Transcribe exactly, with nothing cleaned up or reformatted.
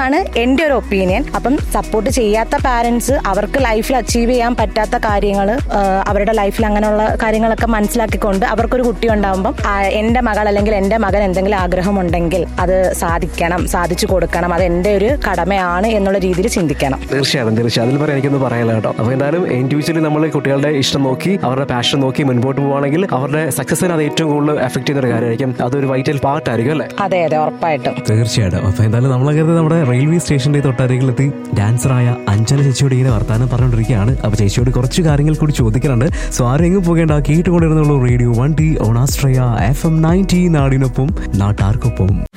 എന്നാണ് എൻ്റെ ഒരു ഒപ്പീനിയൻ. അപ്പം സപ്പോർട്ട് ചെയ്യാത്ത പാരന്റ്സ് അവർക്ക് ലൈഫിൽ അച്ചീവ് ചെയ്യാൻ പറ്റാത്ത കാര്യങ്ങൾ അവരുടെ ലൈഫിൽ അങ്ങനെയുള്ള കാര്യങ്ങളൊക്കെ മനസ്സിലാക്കിക്കൊണ്ട് അവർക്കൊരു കുട്ടി ഉണ്ടാകുമ്പം എൻ്റെ മകൾ അല്ലെങ്കിൽ എൻ്റെ മകൻ എന്തെങ്കിലും ആഗ്രഹമുണ്ടെങ്കിൽ അത് സാധിക്കണം, സാധിച്ചു കൊടുക്കണം, അത് എൻ്റെ ഒരു കടമയാണ് എന്നുള്ള രീതിയിൽ ചിന്തിക്കണം. തീർച്ചയായും തീർച്ചയായും അതിൽ പറയാൻ എനിക്കൊന്നും പറയാനില്ല കേട്ടോ. അപ്പോൾ എന്തായാലും ഇൻഡിവിജ്വലി നമ്മൾ കുട്ടികളുടെ ഇഷ്ടം നോക്കി അവരുടെ പാഷൻ നോക്കി മുൻപോട്ട് പോവുകയാണെങ്കിൽ അവരുടെ സക്സസിന് അത് ഏറ്റവും കൂടുതൽ എഫക്ട് ചെയ്യുന്ന ഒരു കാര്യമായിരിക്കും. അതൊരു വൈറ്റൽ പാർട്ട് ആയിരിക്കും അല്ലേ? അതെ അതെ ഉറപ്പായിട്ടും തീർച്ചയായിട്ടും. അപ്പോൾ എന്തായാലും നമ്മളൊക്കെ നമ്മുടെ റെയിൽവേ സ്റ്റേഷന്റെ തൊട്ടരികിലെത്തി ഡാൻസറായ അഞ്ജന ചേച്ചിയോട് ഇങ്ങനെ വർത്താനം പറഞ്ഞുകൊണ്ടിരിക്കുകയാണ്. അപ്പോൾ ചേച്ചിയോട് കുറച്ച് കാര്യങ്ങൾ കൂടി ചോദിക്കാറുണ്ട്. സോ ആരും എങ്ങും പോകേണ്ട, കേട്ടുകൊണ്ടിരുന്നുള്ളൂ radio one T on Australia F M ninety, നാടിനൊപ്പം നാട്ടാർക്കൊപ്പം.